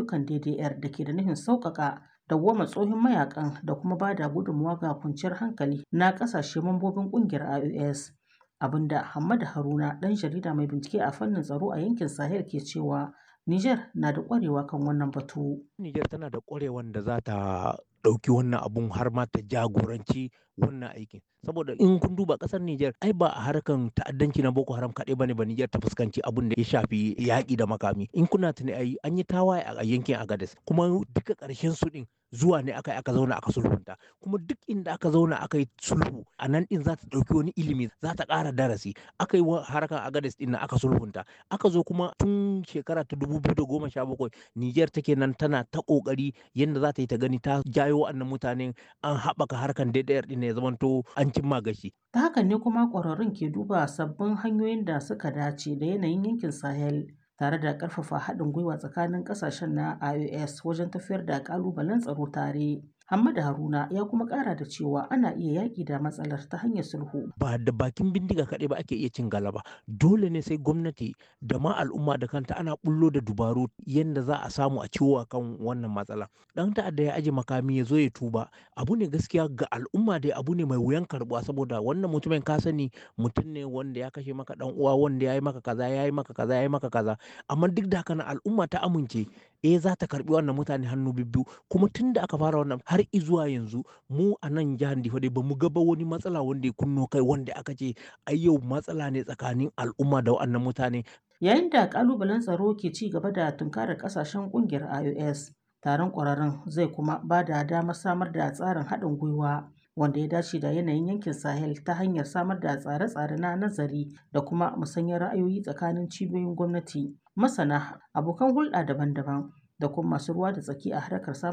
ayyukan DDR da ke da nufin sauƙaƙa dawwamar tsoffin mayakan da kuma ba da gudunmawa ga kwanciyar hankali na ƙasashe mambobin ƙungiyar IOS. Abinda Hammada Haruna ɗan jarida mai bincike a fannin tsaro a yankin Sahel ke cewa Niger na da ƙwarewa kan wannan batu. Niger tana da ƙwarewan da za ta ɗauki wannan abun har ma ta jagoranci wannan aikin. Saboda in kun duba ƙasar Niger ai ba a harkan ta'addanci na Boko Haram kaɗai bane ba Niger ta fuskanci abun da ya shafi yaƙi da makami. In kuna tuni ai an yi tawaye a yankin Agadez kuma duka ƙarshen su ɗin zuwa ne aka zauna aka sulhunta, kuma duk inda aka zauna aka yi sulhu a nan ɗin za ta ɗauki wani ilimi, za ta ƙara darasi. Aka yi harkar Agadez ɗin na aka sulhunta, aka zo kuma tun shekara ta 2017 Niger take nan tana ta ƙoƙari yadda za ta yi ta gani ta jayo wa'annan mutanen an haɓaka harkar DDR ɗin ya zamanto an cimma gashi. Ta hakan ne kuma ƙwararrun ke duba sabbin hanyoyin da suka dace da yanayin yankin Sahel, tare da ƙarfafa haɗin gwiwa tsakanin ƙasashen na IOS wajen tafiyar da ƙalubalen tsaro tare. Hammada Haruna ya kuma ƙara da cewa ana iya yaƙi da matsalar ta hanyar sulhu. Ba da bakin bindiga kaɗai ba ake iya cin galaba. Dole ne sai gwamnati da ma al'umma da kanta ana bullo da dubaru yadda za a samu a ciwo kan wannan matsala. Ɗan ta'adda ya aje makami ya zo ya tuba. Abu ne gaskiya ga al'umma dai abu ne mai wuyan karɓuwa, saboda wannan mutumin ka sani mutum ne wanda ya kashe maka ɗan uwa, wanda ya yi maka kaza, ya yi maka kaza, ya yi maka kaza. Amma duk da haka al'umma ta amince za ta karɓi wannan mutane hannu bibbiyu. Kuma tun da aka fara wannan har izuwa yanzu mu a nan jihar Difa dai bamu ga ba wani matsala wanda ya kunno kai wanda aka ce ai yau matsala ne tsakanin al'umma da wannan mutane. Yayin da ƙalubalen tsaro ke ci gaba da tunkarar ƙasashen ƙungiyar IOS, taron ƙwararrun zai kuma ba da damar samar da tsarin haɗin gwiwa wanda ya dace da yanayin yankin Sahel ta hanyar samar da tsare-tsare na nazari da kuma musanyar ra'ayoyi tsakanin cibiyoyin gwamnati, masana, abokan hulɗa daban-daban da kuma masu ruwa da tsaki a harkar samar